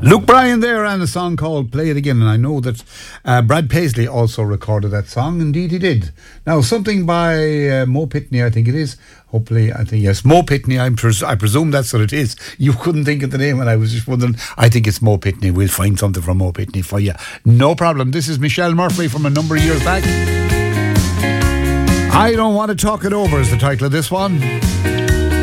Luke Bryan there, and a song called Play It Again. And I know that Brad Paisley also recorded that song. Indeed he did. Now, something by Mo Pitney, I think it is. Hopefully, I think, yes, Mo Pitney. I presume that's what it is. You couldn't think of the name, and I was just wondering. I think it's Mo Pitney. We'll find something from Mo Pitney for you. No problem. This is Michelle Murphy from a number of years back. I Don't Want to Talk It Over is the title of this one.